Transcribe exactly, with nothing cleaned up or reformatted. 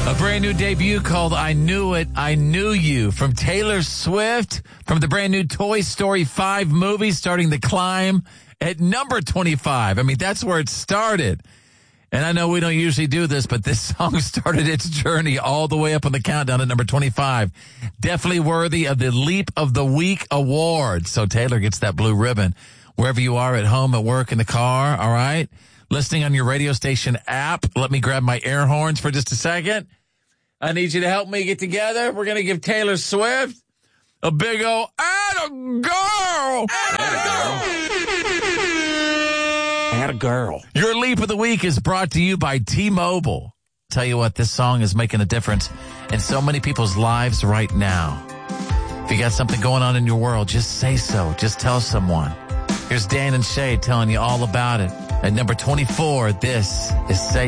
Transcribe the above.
A brand new debut called I Knew It, I Knew You from Taylor Swift from the brand new Toy Story five movie starting the climb at number twenty-five. I mean, that's where it started. And I know we don't usually do this, but this song started its journey all the way up on the countdown at number twenty-five. Definitely worthy of the Leap of the Week award. So Taylor gets that blue ribbon wherever you are, at home, at work, in the car, all right? Listening on your radio station app. Let me grab my air horns for just a second. I need you to help me get together. We're going to give Taylor Swift a big old atta girl. Atta girl. Atta girl. Your Leap of the Week is brought to you by T-Mobile. Tell you what, this song is making a difference in so many people's lives right now. If you got something going on in your world, just say so. Just tell someone. Here's Dan and Shay telling you all about it. At number twenty-four, this is Say